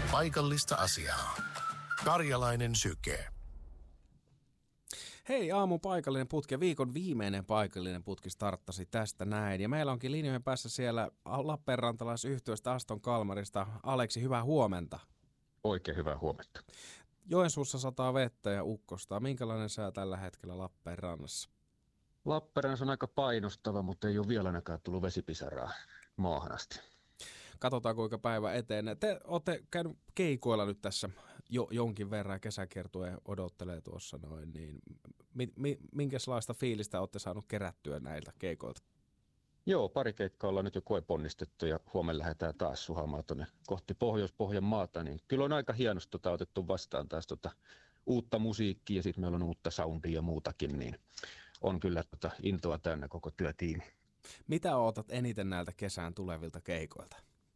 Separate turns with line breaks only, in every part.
Paikallista asiaa. Karjalainen syke.
Hei, aamun paikallinen putki ja viikon viimeinen paikallinen putki starttasi tästä näin. Ja meillä onkin linjojen päässä siellä Lappeenrantalaisyhtiöstä Aston Kalmarista. Aleksi, hyvää huomenta.
Oikein hyvää huomenta.
Joensuussa sataa vettä ja ukkosta. Minkälainen sää tällä hetkellä Lappeenrannassa?
Lappeenrannassa on aika painostava, mutta ei ole vielä ainakaan tullut vesipisaraa maahan asti.
Katsotaan kuinka päivä etenee. Te olette käynyt keikoilla nyt tässä jonkin verran, kesäkiertue odottelee tuossa noin, niin minkälaista fiilistä olette saanut kerättyä näiltä keikoilta?
Joo, pari keikkaa ollaan nyt jo koeponnistettu ja huomenna lähdetään taas suhaamaan tuonne kohti Pohjois-Pohjanmaata, niin kyllä on aika hienosti otettu vastaan taas uutta musiikkia ja sitten meillä on uutta soundia ja muutakin, niin on kyllä intoa täynnä koko työtiimi.
Mitä odotat eniten näiltä kesään tulevilta keikoilta?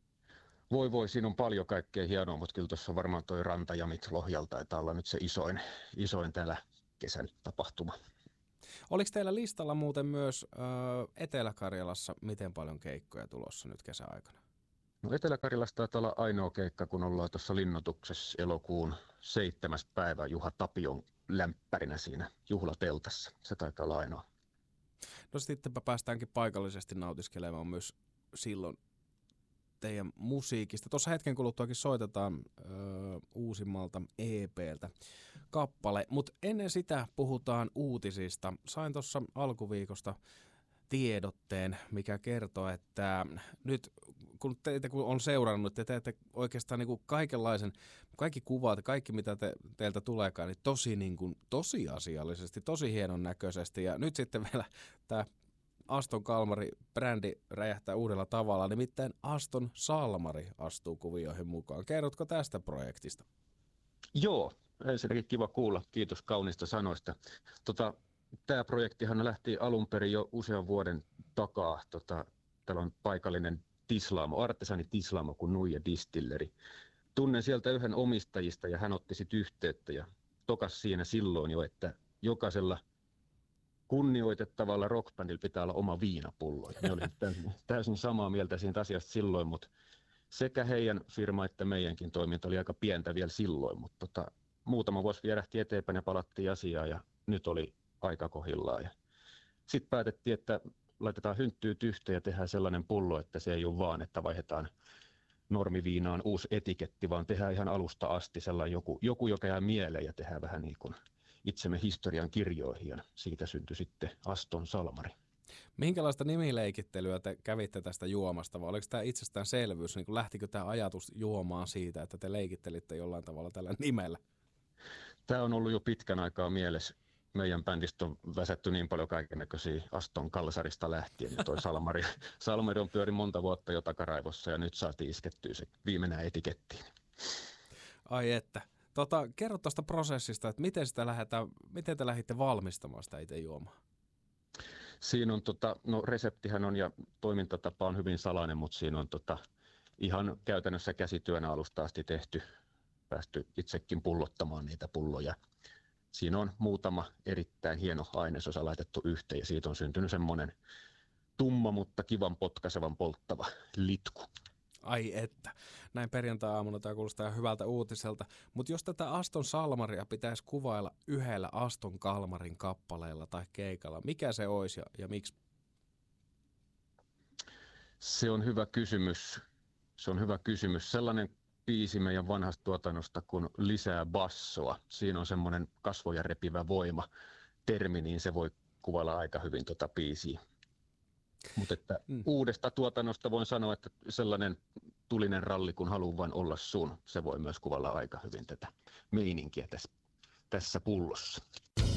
Voi, siinä on paljon kaikkea hienoa, mutta kyllä tuossa on varmaan toi Rantajamit Lohjalta, taitaa olla nyt se isoin täällä kesän tapahtuma.
Oliko teillä listalla muuten myös Etelä-Karjalassa miten paljon keikkoja tulossa nyt kesäaikana?
No Etelä-Karjalassa taitaa olla ainoa keikka, kun ollaan tuossa linnoituksessa elokuun 7. päivä Juha Tapion lämpärinä siinä juhlateltassa. Se taitaa olla ainoa.
No sittenpä päästäänkin paikallisesti nautiskelemaan myös silloin teidän musiikista. Tuossa hetken kuluttuakin soitetaan uusimmalta EP:ltä kappale, mutta ennen sitä puhutaan uutisista. Sain tuossa alkuviikosta tiedotteen, mikä kertoo, että nyt kun on seurannut, te teette oikeastaan niin kuin kaikki kuvat, kaikki mitä teiltä tuleekaan, niin tosi asiallisesti, tosi hienon näköisesti. Ja nyt sitten vielä tämä Aston Kalmari-brändi räjähtää uudella tavalla, nimittäin Aston Salmari astuu kuvioihin mukaan. Kerrotko tästä projektista?
Joo, ensinnäkin kiva kuulla. Kiitos kaunista sanoista. Tämä projektihan lähti alun perin jo usean vuoden takaa. Täällä on paikallinen artesani tislaamo kuin Nuija Distilleri. Tunnen sieltä yhden omistajista ja hän otti sitten yhteyttä ja tokas siinä silloin jo, että jokaisella kunnioitettavalla rockbändillä pitää olla oma viinapullo. Me olin täysin samaa mieltä siitä asiasta silloin, mutta sekä heidän firma että meidänkin toiminta oli aika pientä vielä silloin, mutta muutama vuosi vierähti eteenpäin ja palattiin asiaan ja nyt oli aika kohillaan. Sitten päätettiin, että laitetaan hynttyyt yhteen ja tehdään sellainen pullo, että se ei ole vaan, että vaihdetaan normiviinaan uusi etiketti, vaan tehdään ihan alusta asti sellainen joku joka jää mieleen ja tehdään vähän niin kuin itsemme historian kirjoihin ja siitä syntyi sitten Aston Salmari.
Minkälaista nimileikittelyä te kävitte tästä juomasta vai oliko tämä itsestäänselvyys? Niin lähtikö tämä ajatus juomaan siitä, että te leikittelitte jollain tavalla tällä nimellä?
Tämä on ollut jo pitkän aikaa mielessä. Meidän bändistä on väsätty niin paljon kaikennäköisiä Aston Kalsarista lähtien. Toi Salmari on pyöri monta vuotta jo takaraivossa ja nyt saatiin iskettyä se viimeinen etikettiin.
Ai että. Kerro tuosta prosessista, että miten te lähditte valmistamaan sitä itse juomaa?
Siinä on reseptihän on ja toimintatapa on hyvin salainen, mutta siinä on ihan käytännössä käsityönä alusta asti päästy itsekin pullottamaan niitä pulloja. Siinä on muutama erittäin hieno ainesosa laitettu yhteen ja siitä on syntynyt semmoinen tumma, mutta kivan potkaisevan polttava litku.
Ai että. Näin perjantai-aamuna tämä kuulostaa hyvältä uutiselta. Mutta jos tätä Aston Salmaria pitäisi kuvailla yhdellä Aston Kalmarin kappaleella tai keikalla, mikä se olisi ja miksi?
Se on hyvä kysymys. Sellainen biisi meidän vanhasta tuotannosta kuin Lisää bassoa. Siinä on semmoinen kasvoja repivä voima termi, niin se voi kuvailla aika hyvin biisiä. Mutta uudesta tuotannosta voin sanoa, että sellainen tulinen ralli, kun haluan vain olla sun, se voi myös kuvalla aika hyvin tätä meininkiä tässä pullossa.